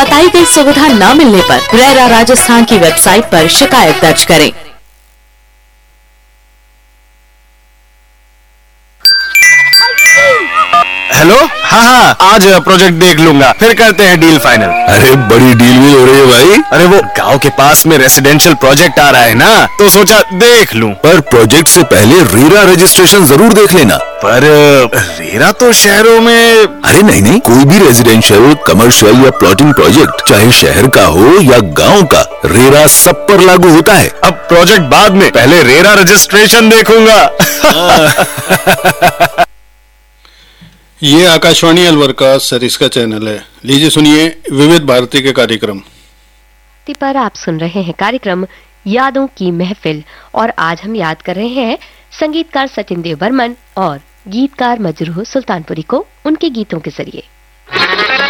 बताई गई सुविधा न मिलने पर रेरा राजस्थान की वेबसाइट पर शिकायत दर्ज करें। हेलो, हाँ, आज प्रोजेक्ट देख लूंगा, फिर करते हैं डील फाइनल। अरे बड़ी डील भी हो रही है भाई। अरे वो गांव के पास में रेसिडेंशियल प्रोजेक्ट आ रहा है ना, तो सोचा देख लूं। पर प्रोजेक्ट से पहले रेरा रजिस्ट्रेशन जरूर देख लेना। पर रेरा तो शहरों में। अरे नहीं, कोई भी रेजिडेंशियल, कमर्शियल या प्लॉटिंग प्रोजेक्ट, चाहे शहर का हो या गांव का, रेरा सब पर लागू होता है। अब प्रोजेक्ट बाद में, पहले रेरा रजिस्ट्रेशन देखूंगा। ये आकाशवाणी अलवर का सरिस्का चैनल है। लीजिए सुनिए विविध भारती के कार्यक्रम। पर आप सुन रहे हैं कार्यक्रम यादों की महफिल, और आज हम याद कर रहे हैं संगीतकार सचिन देव बर्मन और गीतकार मजरूह सुल्तानपुरी को उनके गीतों के जरिए।